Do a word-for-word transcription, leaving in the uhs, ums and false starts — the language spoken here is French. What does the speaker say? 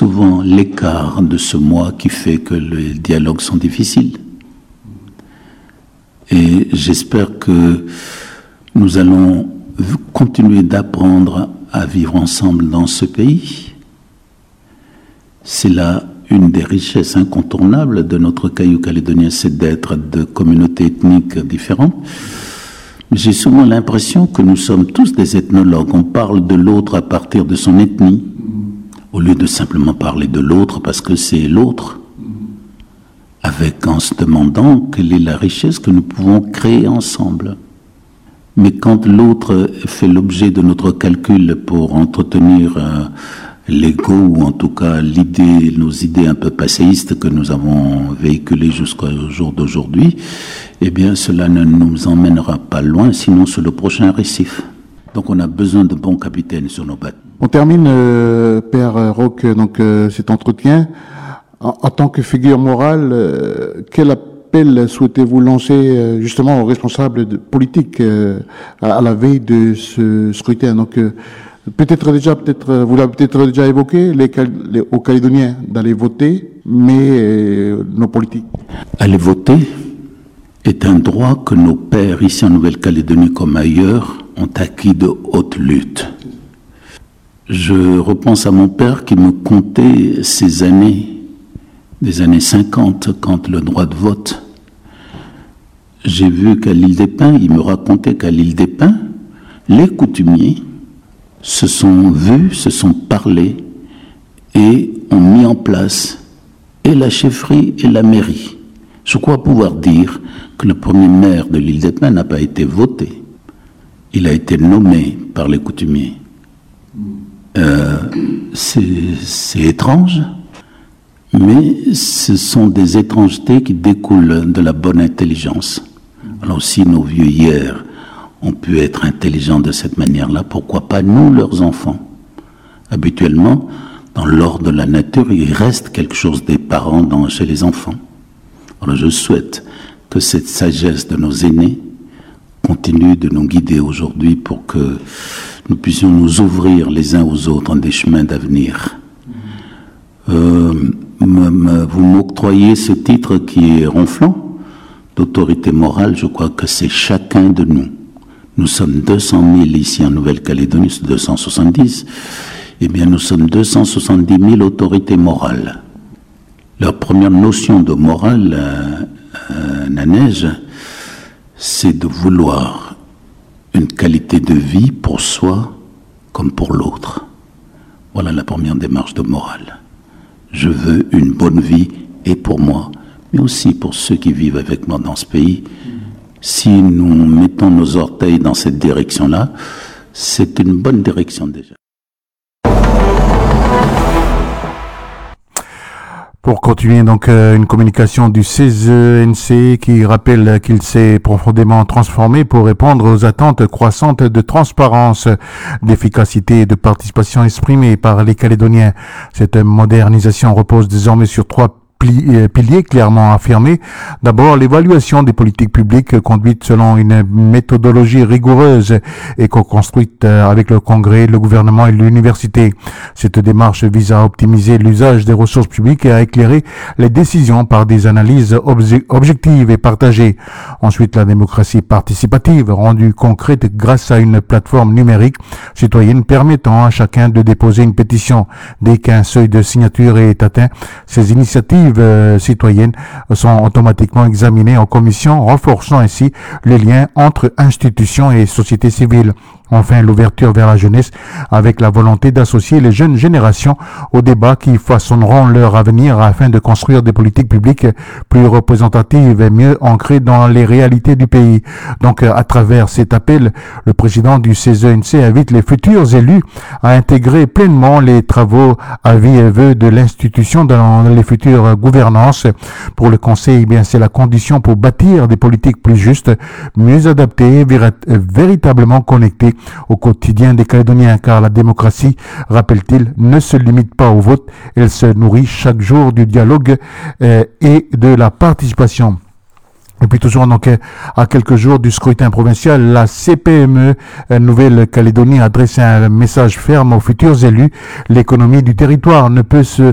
souvent l'écart de ce mois qui fait que les dialogues sont difficiles. Et j'espère que nous allons continuer d'apprendre à vivre ensemble dans ce pays. C'est là une des richesses incontournables de notre caillou calédonien, c'est d'être de communautés ethniques différentes. J'ai souvent l'impression que nous sommes tous des ethnologues. On parle de l'autre à partir de son ethnie, au lieu de simplement parler de l'autre parce que c'est l'autre, avec en se demandant quelle est la richesse que nous pouvons créer ensemble. Mais quand l'autre fait l'objet de notre calcul pour entretenir euh, l'ego, ou en tout cas l'idée, nos idées un peu passéistes que nous avons véhiculées jusqu'au jour d'aujourd'hui, eh bien cela ne nous emmènera pas loin, sinon sur le prochain récif. Donc on a besoin de bons capitaines sur nos bateaux. On termine, euh, Père Roch, donc euh, cet entretien. En, en tant que figure morale, euh, quel appel souhaitez-vous lancer euh, justement aux responsables de, politiques euh, à, à la veille de ce scrutin? Donc euh, peut-être déjà, peut-être vous l'avez peut-être déjà évoqué, les, les, aux Calédoniens d'aller voter, mais euh, nos politiques. Aller voter est un droit que nos pères ici en Nouvelle-Calédonie comme ailleurs ont acquis de haute lutte. Je repense à mon père qui me contait ces années, des années cinquante, quand le droit de vote. J'ai vu qu'à l'île des Pins, il me racontait qu'à l'île des Pins, les coutumiers se sont vus, se sont parlé et ont mis en place et la chefferie et la mairie. Je crois pouvoir dire que le premier maire de l'île des Pins n'a pas été voté. Il a été nommé par les coutumiers. Euh, c'est, c'est étrange, mais ce sont des étrangetés qui découlent de la bonne intelligence. Alors si nos vieux hier ont pu être intelligents de cette manière-là, pourquoi pas nous, leurs enfants? Habituellement, dans l'ordre de la nature, il reste quelque chose des parents dans, chez les enfants. Alors je souhaite que cette sagesse de nos aînés continue de nous guider aujourd'hui pour que nous puissions nous ouvrir les uns aux autres des chemins d'avenir. Euh, me, me, vous m'octroyez ce titre qui est ronflant, d'autorité morale. Je crois que c'est chacun de nous. Nous sommes deux cent mille ici en Nouvelle-Calédonie, c'est deux cent soixante-dix. Eh bien, nous sommes deux cent soixante-dix mille autorités morales. Leur première notion de morale, euh, euh, Nanège, c'est de vouloir une qualité de vie pour soi comme pour l'autre. Voilà la première démarche de morale. Je veux une bonne vie, et pour moi, mais aussi pour ceux qui vivent avec moi dans ce pays. Si nous mettons nos orteils dans cette direction-là, c'est une bonne direction déjà. Pour continuer, donc, euh, une communication du C E S E N C qui rappelle qu'il s'est profondément transformé pour répondre aux attentes croissantes de transparence, d'efficacité et de participation exprimées par les Calédoniens. Cette modernisation repose désormais sur trois piliers clairement affirmés. D'abord, l'évaluation des politiques publiques conduite selon une méthodologie rigoureuse et co-construite avec le Congrès, le gouvernement et l'université. Cette démarche vise à optimiser l'usage des ressources publiques et à éclairer les décisions par des analyses obje- objectives et partagées. Ensuite, la démocratie participative rendue concrète grâce à une plateforme numérique citoyenne permettant à chacun de déposer une pétition. Dès qu'un seuil de signature est atteint, ces initiatives Euh, citoyennes sont automatiquement examinées en commission, renforçant ainsi les liens entre institutions et société civile. Enfin, l'ouverture vers la jeunesse avec la volonté d'associer les jeunes générations aux débats qui façonneront leur avenir afin de construire des politiques publiques plus représentatives et mieux ancrées dans les réalités du pays. Donc, à travers cet appel, le président du C E S E N C invite les futurs élus à intégrer pleinement les travaux, avis et vœux de l'institution dans les futures gouvernances. Pour le Conseil, eh bien, c'est la condition pour bâtir des politiques plus justes, mieux adaptées, véri- véritablement connectées au quotidien des Calédoniens, car la démocratie, rappelle-t-il, ne se limite pas au vote, elle se nourrit chaque jour du dialogue euh, et de la participation. Et puis toujours donc à quelques jours du scrutin provincial, la C P M E Nouvelle-Calédonie adresse un message ferme aux futurs élus. L'économie du territoire ne peut se